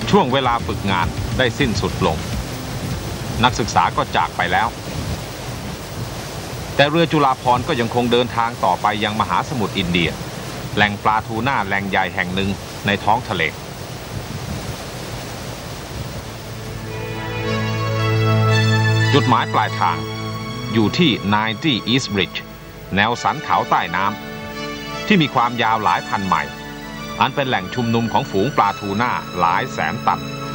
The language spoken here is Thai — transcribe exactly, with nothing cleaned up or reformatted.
ช่วงเวลาฝึกงานได้สิ้นสุดลงนักศึกษาก็จากไปแล้วแต่เรือจุฬาภรณ์ก็ยังคงเดินทางต่อไปยังมหาสมุทรอินเดียแหล่งปลาทูน่าแหล่งใหญ่แห่งหนึ่งในท้องทะเลจุดหมายปลายทางอยู่ที่ ไนน์ตี้ East Bridge แนวสันเขาใต้น้ำที่มีความยาวหลายพันไมล์อันเป็นแหล่งชุมนุมของฝูงปลาทูน่าหลายแสนตัน